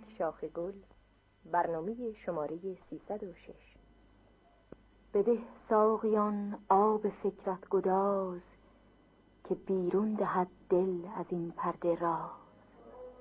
شاخ گل، برنامه شماره 306. بده ساقیان آب فکرت گداز، که بیرون دهد دل از این پرده راز.